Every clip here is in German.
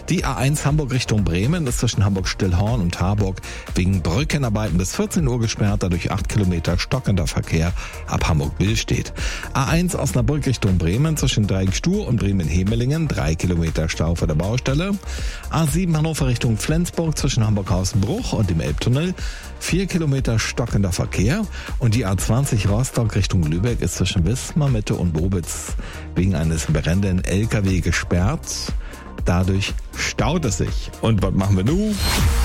Die A1 Hamburg Richtung Bremen ist zwischen Hamburg-Stillhorn und Harburg wegen Brückenarbeiten bis 14 Uhr gesperrt, dadurch 8 Kilometer stockender Verkehr ab Hamburg-Billstedt. A1 Osnabrück Richtung Bremen zwischen Dreieck-Stur und Bremen-Hemelingen, 3 Kilometer Stau vor der Baustelle. A7 Hannover Richtung Flensburg zwischen Hamburg-Hausenbruch und dem Elbtunnel, 4 Kilometer stockender Verkehr. Und die A20 Rostock Richtung Lübeck ist zwischen Wismar, Mitte und Bobitz wegen eines brennenden LKW gesperrt. Dadurch staut es sich. Und was machen wir nun?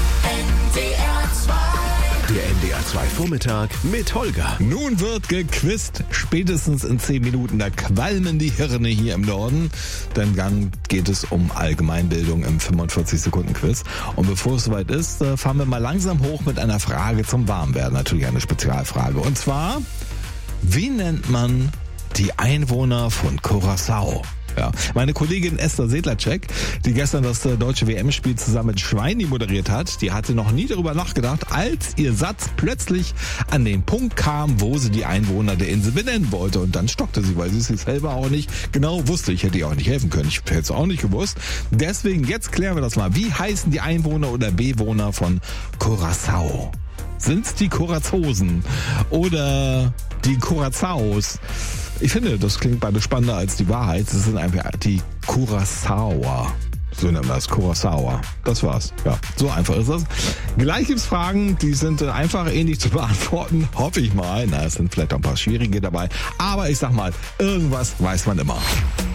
Der NDR 2 Vormittag mit Holger. Nun wird gequizt. Spätestens in 10 Minuten, da qualmen die Hirne hier im Norden. Denn dann geht es um Allgemeinbildung im 45-Sekunden-Quiz. Und bevor es soweit ist, fahren wir mal langsam hoch mit einer Frage zum Warmwerden. Natürlich eine Spezialfrage. Und zwar, wie nennt man die Einwohner von Curaçao? Ja, meine Kollegin Esther Sedlacek, die gestern das deutsche WM-Spiel zusammen mit Schweini moderiert hat, die hatte noch nie darüber nachgedacht, als ihr Satz plötzlich an den Punkt kam, wo sie die Einwohner der Insel benennen wollte. Und dann stockte sie, weil sie es sich selber auch nicht genau wusste. Ich hätte ihr auch nicht helfen können. Ich hätte es auch nicht gewusst. Deswegen, jetzt klären wir das mal. Wie heißen die Einwohner oder Bewohner von Curaçao? Sind's die Curazosen oder die Curaçaos? Ich finde, das klingt beide spannender als die Wahrheit. Das sind einfach die Curaçaoer. So nennt man das, Curaçaoer. Das war's. Ja, so einfach ist das. Gleich gibt's Fragen, die sind einfach ähnlich zu beantworten. Hoffe ich mal. Na, es sind vielleicht auch ein paar schwierige dabei. Aber ich sag mal, irgendwas weiß man immer.